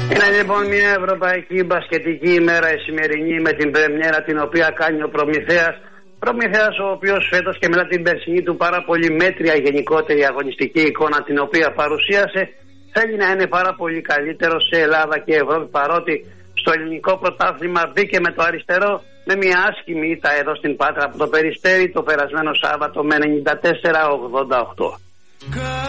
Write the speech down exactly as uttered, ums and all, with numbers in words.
Είναι λοιπόν μια ευρωπαϊκή μπασκετική ημέρα η σημερινή, με την πρεμιέρα την οποία κάνει ο Προμηθέας. Προμηθέας ο οποίος φέτος και μετά την περσινή του πάρα πολύ μέτρια γενικότερη αγωνιστική εικόνα την οποία παρουσίασε, θέλει να είναι πάρα πολύ καλύτερο σε Ελλάδα και Ευρώπη, παρότι στο ελληνικό πρωτάθλημα μπήκε με το αριστερό με μια άσχημη ήττα εδώ στην Πάτρα από το Περιστέρι το περασμένο Σάββατο με ενενήντα τέσσερα ογδόντα οκτώ.